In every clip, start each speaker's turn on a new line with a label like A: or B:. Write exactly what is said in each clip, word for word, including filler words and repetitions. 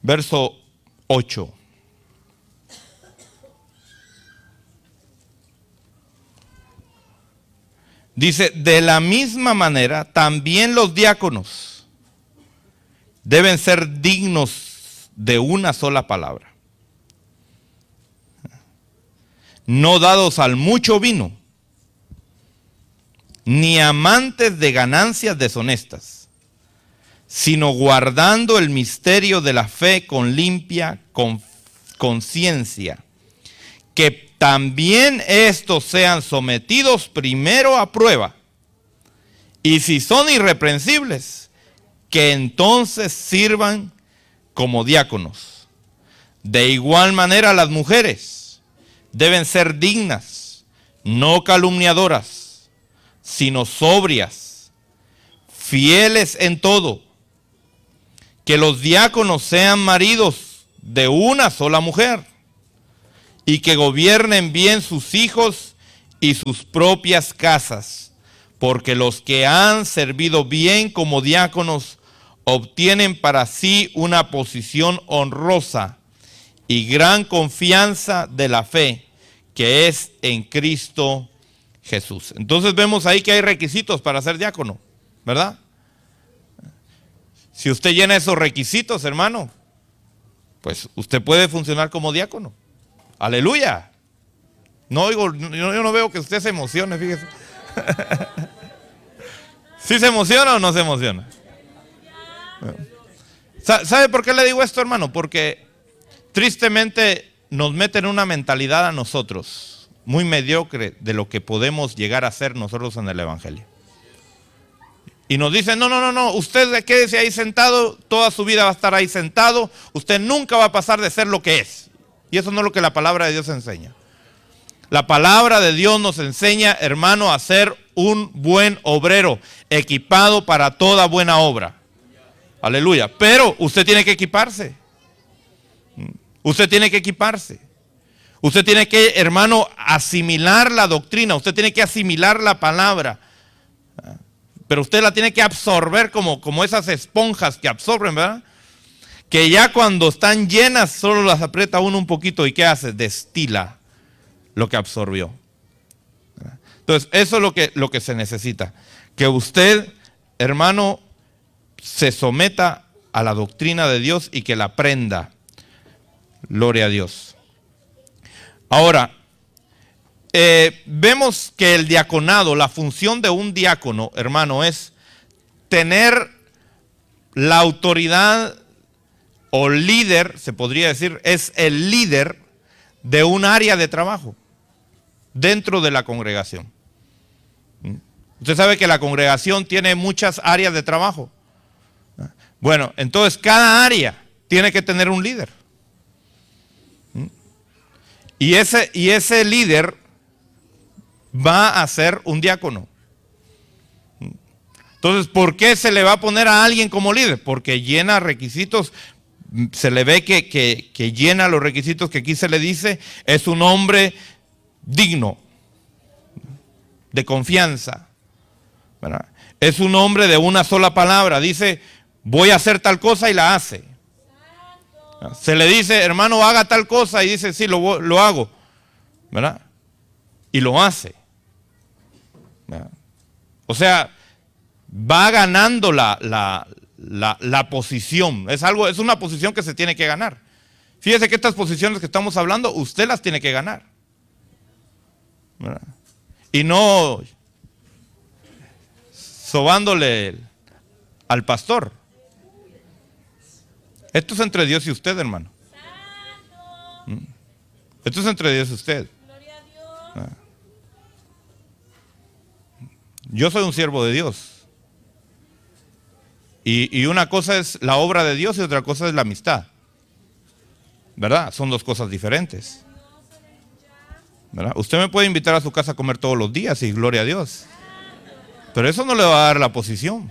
A: verso ocho. Dice, de la misma manera, también los diáconos deben ser dignos de una sola palabra, no dados al mucho vino, ni amantes de ganancias deshonestas, sino guardando el misterio de la fe con limpia conciencia, que también estos sean sometidos primero a prueba, y si son irreprensibles, que entonces sirvan como diáconos. De igual manera las mujeres deben ser dignas, no calumniadoras, sino sobrias, fieles en todo. Que los diáconos sean maridos de una sola mujer, y que gobiernen bien sus hijos y sus propias casas, porque los que han servido bien como diáconos obtienen para sí una posición honrosa y gran confianza de la fe que es en Cristo Jesús. Entonces vemos ahí que hay requisitos para ser diácono, ¿verdad? Si usted llena esos requisitos, hermano, pues usted puede funcionar como diácono. Aleluya. No oigo, yo, yo no veo que usted se emocione, fíjese. ¿Sí se emociona o no se emociona? ¿Sabe por qué le digo esto, hermano? Porque tristemente nos meten una mentalidad a nosotros muy mediocre de lo que podemos llegar a ser nosotros en el evangelio. Y nos dicen, no, no, no, no, usted quédese ahí sentado, toda su vida va a estar ahí sentado, usted nunca va a pasar de ser lo que es. Y eso no es lo que la palabra de Dios enseña. La palabra de Dios nos enseña, hermano, a ser un buen obrero, equipado para toda buena obra. Aleluya. Pero usted tiene que equiparse. Usted tiene que equiparse. Usted tiene que, hermano, asimilar la doctrina. Usted tiene que asimilar la palabra. Pero usted la tiene que absorber como, como esas esponjas que absorben, ¿verdad? Que ya cuando están llenas solo las aprieta uno un poquito y ¿qué hace? Destila lo que absorbió. Entonces eso es lo que, lo que se necesita. Que usted, hermano, se someta a la doctrina de Dios y que la aprenda. Gloria a Dios. Ahora, eh, vemos que el diaconado, la función de un diácono, hermano, es tener la autoridad o líder, se podría decir, es el líder de un área de trabajo dentro de la congregación. Usted sabe que la congregación tiene muchas áreas de trabajo. Bueno, entonces cada área tiene que tener un líder. Y ese, y ese líder va a ser un diácono. Entonces, ¿por qué se le va a poner a alguien como líder? Porque llena requisitos. Se le ve que, que, que llena los requisitos que aquí se le dice. Es un hombre digno, de confianza, ¿verdad? Es un hombre de una sola palabra. Dice, voy a hacer tal cosa y la hace. Se le dice, hermano, haga tal cosa y dice, sí, lo, lo hago, ¿verdad? Y lo hace, ¿verdad? O sea, va ganando la... la La, la posición, es algo, es una posición que se tiene que ganar. Fíjese que estas posiciones que estamos hablando, usted las tiene que ganar, ¿verdad? Y no sobándole al pastor. Esto es entre Dios y usted, hermano. Esto es entre Dios y usted. ¿Verdad? Yo soy un siervo de Dios. Y, y una cosa es la obra de Dios y otra cosa es la amistad, ¿verdad? Son dos cosas diferentes, ¿verdad? Usted me puede invitar a su casa a comer todos los días y gloria a Dios, pero eso no le va a dar la posición.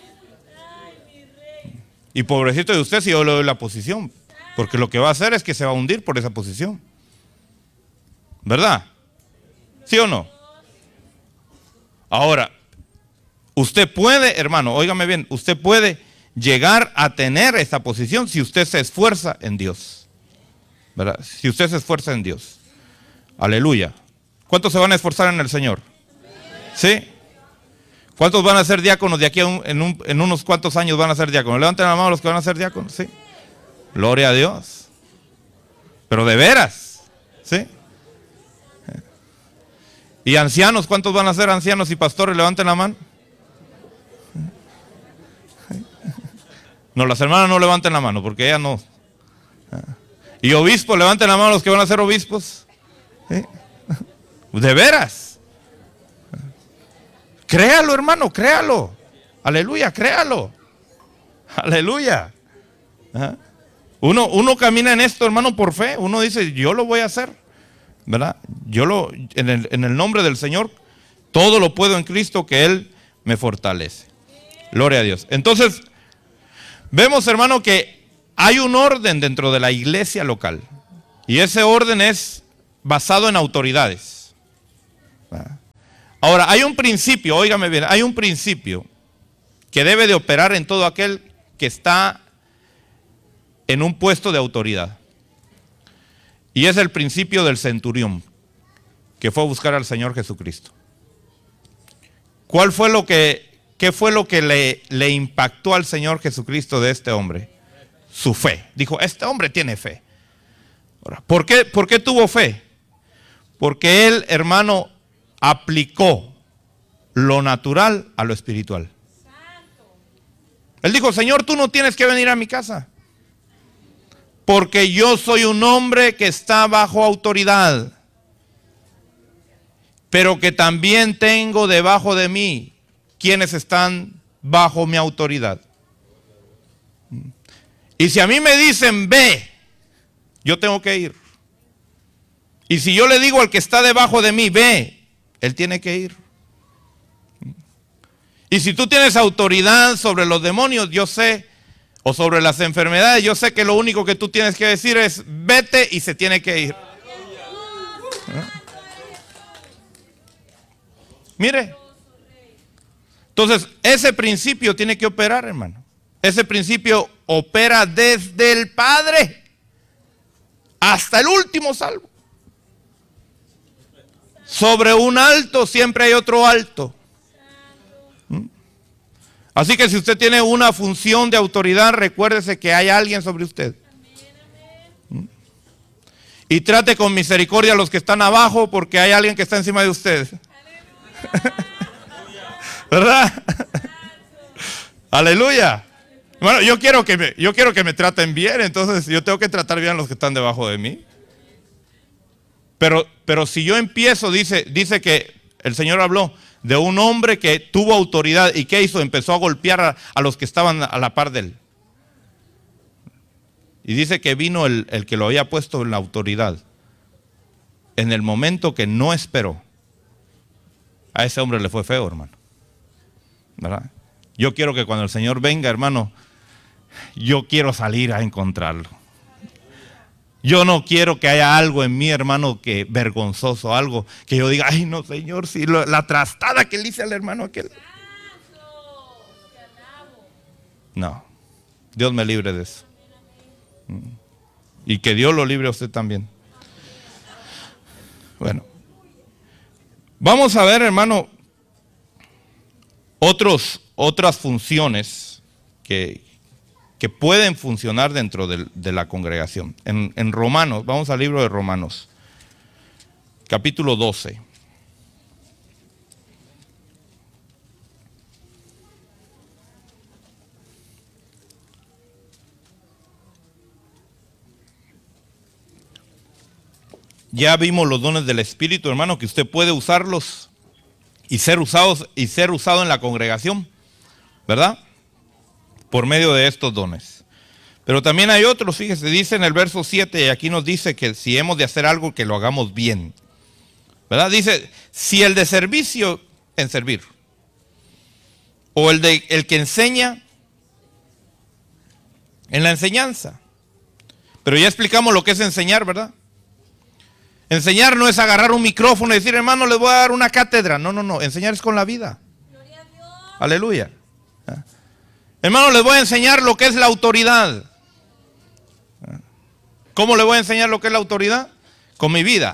A: Y pobrecito de usted si yo le doy la posición, porque lo que va a hacer es que se va a hundir por esa posición, ¿verdad? ¿Sí o no? Ahora, usted puede, hermano, óigame bien, usted puede llegar a tener esa posición si usted se esfuerza en Dios, ¿verdad? Si usted se esfuerza en Dios. Aleluya. ¿Cuántos se van a esforzar en el Señor? ¿Sí? ¿Cuántos van a ser diáconos de aquí a un, en, un, en unos cuantos años van a ser diáconos? Levanten la mano los que van a ser diáconos. ¿Sí? Gloria a Dios. Pero de veras. ¿Sí? ¿Y ancianos? ¿Cuántos van a ser ancianos y pastores? Levanten la mano. No, las hermanas no levanten la mano porque ellas no. Y obispos, levanten la mano los que van a ser obispos. ¿Sí? De veras. Créalo, hermano, créalo. Aleluya, créalo. Aleluya. Uno, uno camina en esto, hermano, por fe. Uno dice, yo lo voy a hacer, ¿verdad? Yo lo, en el, en el nombre del Señor, todo lo puedo en Cristo que Él me fortalece. Gloria a Dios. Entonces, vemos, hermano, que hay un orden dentro de la iglesia local. Y ese orden es basado en autoridades. Ahora, hay un principio, óigame bien, hay un principio que debe de operar en todo aquel que está en un puesto de autoridad. Y es el principio del centurión, que fue a buscar al Señor Jesucristo. ¿Cuál fue lo que, qué fue lo que le, le impactó al Señor Jesucristo de este hombre? Su fe. Dijo, este hombre tiene fe. Ahora, ¿por qué, por qué tuvo fe? Porque él, hermano, aplicó lo natural a lo espiritual. Él dijo, Señor, tú no tienes que venir a mi casa, porque yo soy un hombre que está bajo autoridad, pero que también tengo debajo de mí quienes están bajo mi autoridad. Y si a mí me dicen, ve, yo tengo que ir. Y si yo le digo al que está debajo de mí, ve, él tiene que ir. Y si tú tienes autoridad sobre los demonios, yo sé, o sobre las enfermedades, yo sé que lo único que tú tienes que decir es, vete, y se tiene que ir. ¿Eh? Mire. Entonces, ese principio tiene que operar, hermano. Ese principio opera desde el Padre hasta el último salvo. Sobre un alto siempre hay otro alto. ¿Mm? Así que si usted tiene una función de autoridad, recuérdese que hay alguien sobre usted. ¿Mm? Y trate con misericordia a los que están abajo, porque hay alguien que está encima de usted. ¿Verdad? Aleluya. Bueno, yo quiero que me, yo quiero que me traten bien, entonces yo tengo que tratar bien a los que están debajo de mí. Pero, pero si yo empiezo, dice, dice que el Señor habló de un hombre que tuvo autoridad y ¿qué hizo? Empezó a golpear a, a los que estaban a la par de él. Y dice que vino el, el que lo había puesto en la autoridad. En el momento que no esperó, a ese hombre le fue feo, hermano. ¿Verdad? Yo quiero que cuando el Señor venga, hermano, yo quiero salir a encontrarlo. Yo no quiero que haya algo en mí, hermano, que vergonzoso, algo que yo diga, ay no, Señor, si lo, la trastada que le hice al hermano aquel. No, Dios me libre de eso. Y que Dios lo libre a usted también. Bueno, vamos a ver, hermano, otros, otras funciones que, que pueden funcionar dentro de, de la congregación. En, en Romanos, vamos al libro de Romanos, capítulo doce. Ya vimos los dones del Espíritu, hermano, que usted puede usarlos y ser usados y ser usado en la congregación, ¿verdad? Por medio de estos dones. Pero también hay otros, fíjese, dice en el verso siete, y aquí nos dice que si hemos de hacer algo, que lo hagamos bien, ¿verdad? Dice, si el de servicio, en servir, o el, de, el que enseña, en la enseñanza. Pero ya explicamos lo que es enseñar, ¿verdad? Enseñar no es agarrar un micrófono y decir, hermano, les voy a dar una cátedra. No, no, no. Enseñar es con la vida. Gloria a Dios. Aleluya. Hermano, les voy a enseñar lo que es la autoridad. ¿Cómo les voy a enseñar lo que es la autoridad? Con mi vida.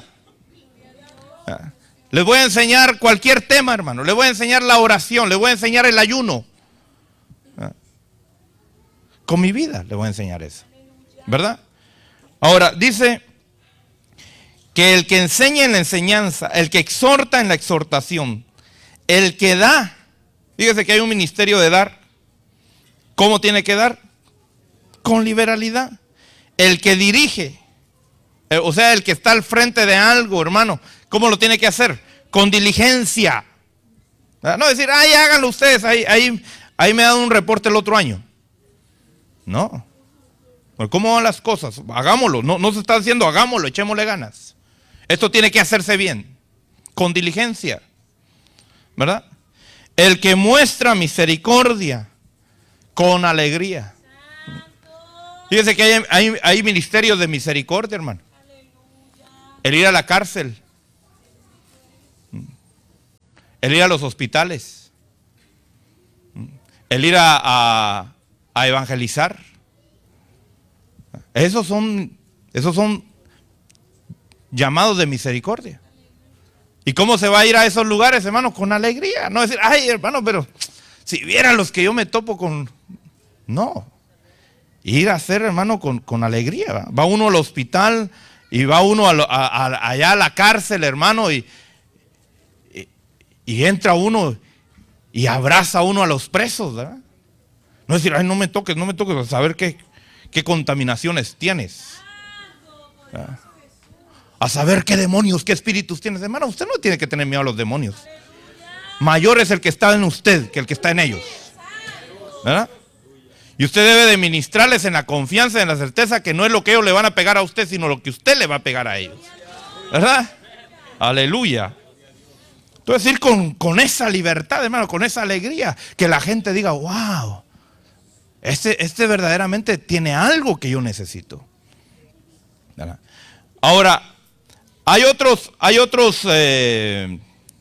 A: Les voy a enseñar cualquier tema, hermano. Les voy a enseñar la oración, les voy a enseñar el ayuno. Con mi vida les voy a enseñar eso. ¿Verdad? Ahora, dice que el que enseña en la enseñanza, el que exhorta en la exhortación, el que da, fíjese que hay un ministerio de dar. ¿Cómo tiene que dar? Con liberalidad. El que dirige, o sea, el que está al frente de algo, hermano, ¿cómo lo tiene que hacer? Con diligencia. No decir, ay, háganlo ustedes, ahí, ahí, ahí me dan un reporte el otro año. No. ¿Cómo van las cosas? Hagámoslo. No, no se está diciendo hagámoslo, echémosle ganas. Esto tiene que hacerse bien, con diligencia. ¿Verdad? El que muestra misericordia con alegría. Fíjense que hay, hay, hay ministerios de misericordia, hermano. El ir a la cárcel. El ir a los hospitales. El ir a, a, a evangelizar. Esos son, esos son llamados de misericordia. ¿Y cómo se va a ir a esos lugares, hermano? Con alegría. No decir, ay, hermano, pero si vieran los que yo me topo con... No. Ir a hacer, hermano, con, con alegría. ¿Va? va uno al hospital y va uno a lo, a, a, allá a la cárcel, hermano, y, y, y entra uno y abraza uno a los presos, ¿verdad? No decir, ay, no me toques, no me toques, a saber qué, qué contaminaciones tienes. ¿Verdad? A saber qué demonios, qué espíritus tienes. Hermano, usted no tiene que tener miedo a los demonios. Mayor es el que está en usted que el que está en ellos. ¿Verdad? Y usted debe de ministrarles en la confianza, en la certeza que no es lo que ellos le van a pegar a usted, sino lo que usted le va a pegar a ellos. ¿Verdad? Aleluya. Entonces ir con, con esa libertad, hermano, con esa alegría, que la gente diga, wow, este, este verdaderamente tiene algo que yo necesito. ¿Verdad? Ahora, hay otros, hay otros, eh,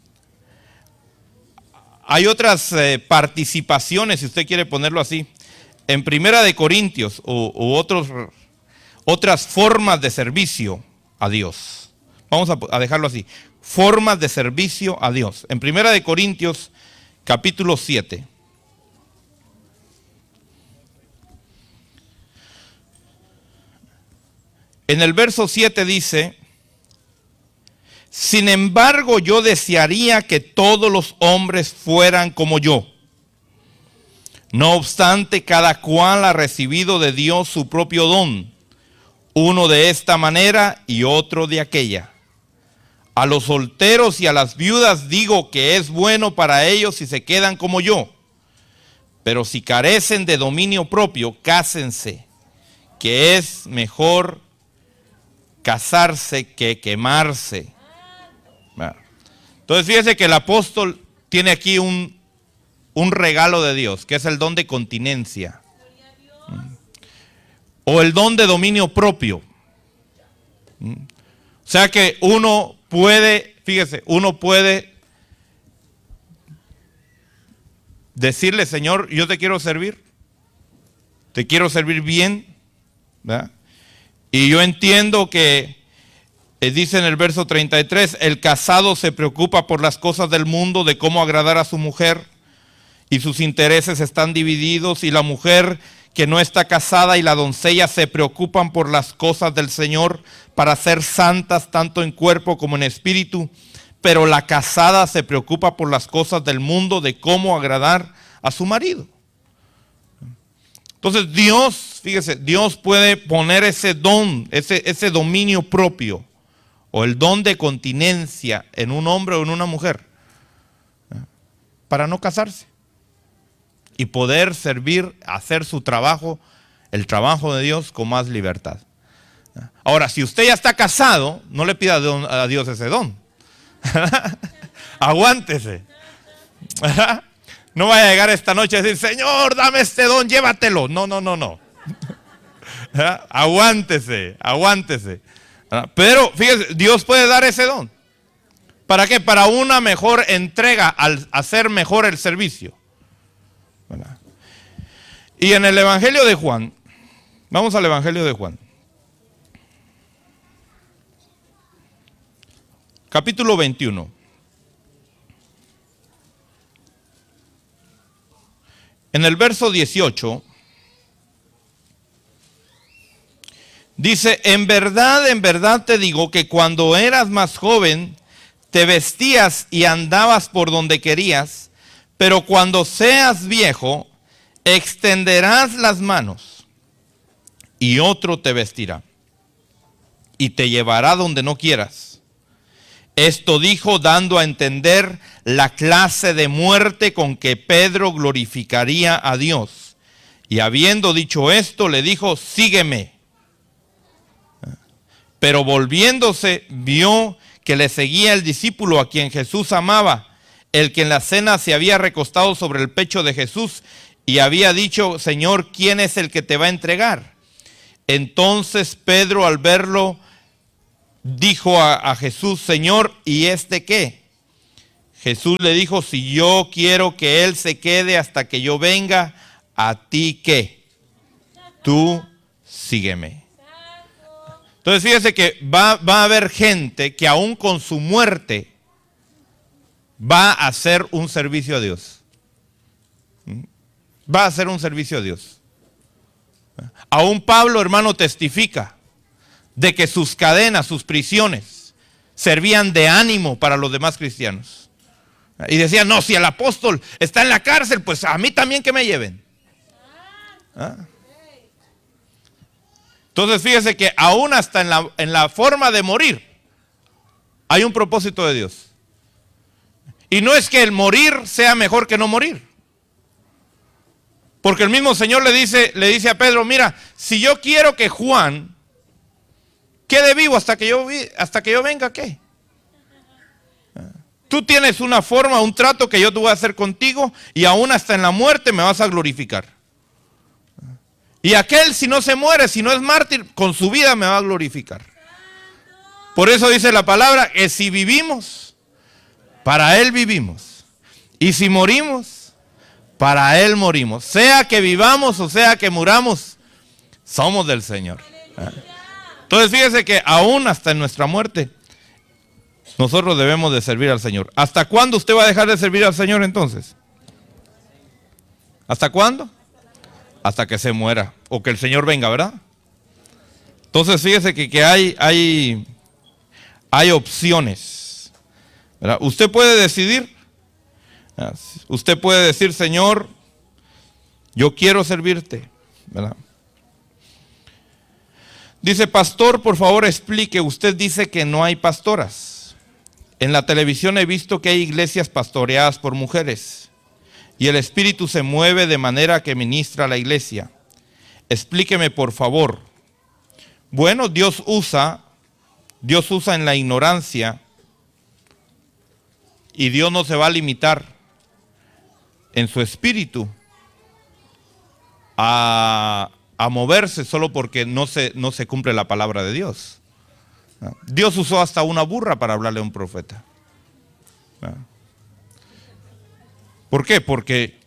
A: hay otras eh, participaciones, si usted quiere ponerlo así. En Primera de Corintios u, u otros, otras formas de servicio a Dios. Vamos a, a dejarlo así. Formas de servicio a Dios. En Primera de Corintios capítulo siete. En el verso siete dice, sin embargo yo desearía que todos los hombres fueran como yo. No obstante, cada cual ha recibido de Dios su propio don, uno de esta manera y otro de aquella. A los solteros y a las viudas digo que es bueno para ellos si se quedan como yo. Pero si carecen de dominio propio, cásense, que es mejor casarse que quemarse. Entonces fíjese que el apóstol tiene aquí un Un regalo de Dios, que es el don de continencia. O el don de dominio propio. O sea que uno puede, fíjese, uno puede decirle, Señor, yo te quiero servir. Te quiero servir bien. ¿Verdad? Y yo entiendo que, eh, dice en el verso treinta y tres, el casado se preocupa por las cosas del mundo, de cómo agradar a su mujer. Y sus intereses están divididos, y la mujer que no está casada y la doncella se preocupan por las cosas del Señor para ser santas tanto en cuerpo como en espíritu, pero la casada se preocupa por las cosas del mundo, de cómo agradar a su marido. Entonces Dios, fíjese, Dios puede poner ese don, ese, ese dominio propio, o el don de continencia en un hombre o en una mujer, para no casarse. Y poder servir, hacer su trabajo, el trabajo de Dios con más libertad. Ahora, si usted ya está casado, no le pida a Dios ese don. Aguántese. No vaya a llegar esta noche a decir, Señor, dame este don, llévatelo. No, no, no, no. Aguántese, aguántese. Pero fíjese, Dios puede dar ese don. ¿Para qué? Para una mejor entrega al hacer mejor el servicio. Y en el Evangelio de Juan, vamos al Evangelio de Juan. Capítulo veintiuno. En el verso dieciocho, dice, en verdad, en verdad te digo que cuando eras más joven, te vestías y andabas por donde querías, pero cuando seas viejo, extenderás las manos y otro te vestirá y te llevará donde no quieras. Esto dijo dando a entender la clase de muerte con que Pedro glorificaría a Dios. Y habiendo dicho esto, le dijo, sígueme. Pero volviéndose, vio que le seguía el discípulo a quien Jesús amaba, el que en la cena se había recostado sobre el pecho de Jesús y había dicho, Señor, ¿quién es el que te va a entregar? Entonces Pedro, al verlo, dijo a, a Jesús, Señor, ¿y este qué? Jesús le dijo, si yo quiero que él se quede hasta que yo venga, ¿a ti qué? Tú sígueme. Entonces fíjese que va, va a haber gente que aún con su muerte va a hacer un servicio a Dios. Va a hacer un servicio a Dios. Aún Pablo, hermano, testifica de que sus cadenas, sus prisiones, servían de ánimo para los demás cristianos. Y decían, no, si el apóstol está en la cárcel, pues a mí también que me lleven. ¿Ah? Entonces fíjese que aún hasta en la, en la forma de morir, hay un propósito de Dios. Y no es que el morir sea mejor que no morir. Porque el mismo Señor le dice, le dice a Pedro, mira, si yo quiero que Juan quede vivo hasta que yo, hasta que yo venga, ¿qué? Tú tienes una forma, un trato que yo te voy a hacer contigo y aún hasta en la muerte me vas a glorificar. Y aquel, si no se muere, si no es mártir, con su vida me va a glorificar. Por eso dice la palabra, que si vivimos, para Él vivimos. Y si morimos, para Él morimos. Sea que vivamos o sea que muramos, somos del Señor. Entonces fíjese que aún hasta en nuestra muerte, nosotros debemos de servir al Señor. ¿Hasta cuándo usted va a dejar de servir al Señor entonces? ¿Hasta cuándo? Hasta que se muera o que el Señor venga, ¿verdad? Entonces fíjese que, que hay, hay, hay opciones, ¿verdad? Usted puede decidir, ¿verdad? Usted puede decir, Señor, yo quiero servirte, ¿verdad? Dice, pastor, por favor explique, usted dice que no hay pastoras. En la televisión he visto que hay iglesias pastoreadas por mujeres. Y el Espíritu se mueve de manera que ministra la iglesia. Explíqueme, por favor. Bueno, Dios usa, Dios usa en la ignorancia y Dios no se va a limitar en su espíritu a, a moverse solo porque no se, no se cumple la palabra de Dios. Dios usó hasta una burra para hablarle a un profeta. ¿Por qué? Porque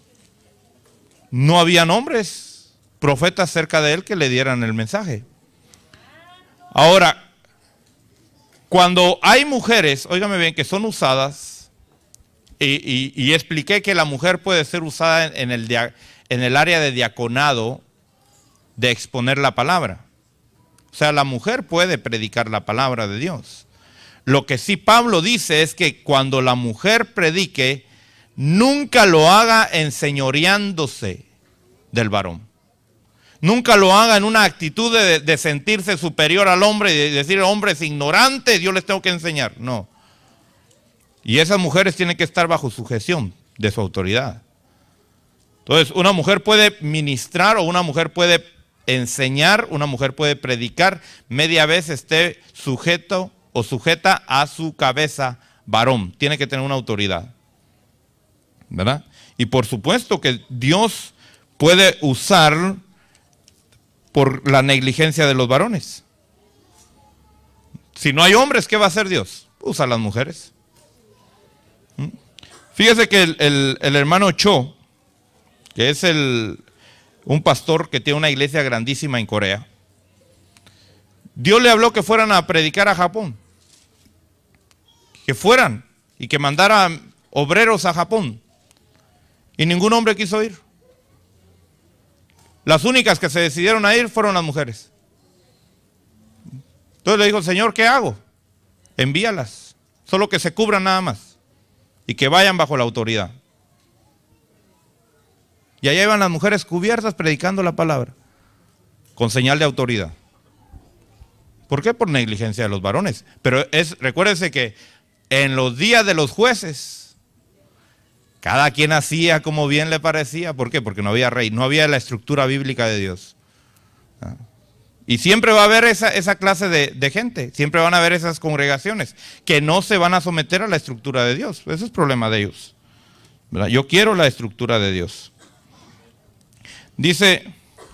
A: no habían hombres, profetas cerca de él que le dieran el mensaje. Ahora, cuando hay mujeres, óigame bien, que son usadas, y, y, y expliqué que la mujer puede ser usada en el, en el área de diaconado, de exponer la palabra. O sea, la mujer puede predicar la palabra de Dios. Lo que sí Pablo dice es que cuando la mujer predique, nunca lo haga enseñoreándose del varón. Nunca lo haga en una actitud de, de sentirse superior al hombre y de decir, el hombre es ignorante, yo les tengo que enseñar. No. Y esas mujeres tienen que estar bajo sujeción de su autoridad. Entonces, una mujer puede ministrar o una mujer puede enseñar, una mujer puede predicar, media vez esté sujeto o sujeta a su cabeza varón. Tiene que tener una autoridad, ¿verdad? Y por supuesto que Dios puede usar por la negligencia de los varones. Si no hay hombres, ¿qué va a hacer Dios? Usa a las mujeres. ¿Mm? Fíjese que el, el, el hermano Cho, que es el, un pastor que tiene una iglesia grandísima en Corea. Dios le habló que fueran a predicar a Japón. Que fueran y que mandaran obreros a Japón. Y ningún hombre quiso ir. Las únicas que se decidieron a ir fueron las mujeres. Entonces le dijo, Señor, ¿qué hago? Envíalas. Solo que se cubran nada más. Y que vayan bajo la autoridad. Y allá iban las mujeres cubiertas predicando la palabra. Con señal de autoridad. ¿Por qué? Por negligencia de los varones. Pero es, recuérdense que en los días de los jueces, cada quien hacía como bien le parecía. ¿Por qué? Porque no había rey, no había la estructura bíblica de Dios. Y siempre va a haber esa, esa clase de, de gente, siempre van a haber esas congregaciones que no se van a someter a la estructura de Dios. Ese es problema de ellos. ¿Verdad? Yo quiero la estructura de Dios. Dice,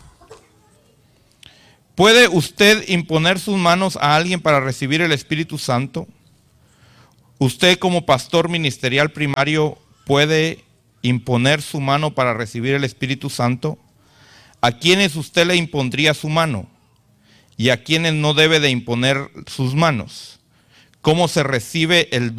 A: ¿puede usted imponer sus manos a alguien para recibir el Espíritu Santo? ¿Usted como pastor ministerial primario puede imponer su mano para recibir el Espíritu Santo? ¿A quiénes usted le impondría su mano? ¿Y a quiénes no debe de imponer sus manos? ¿Cómo se recibe el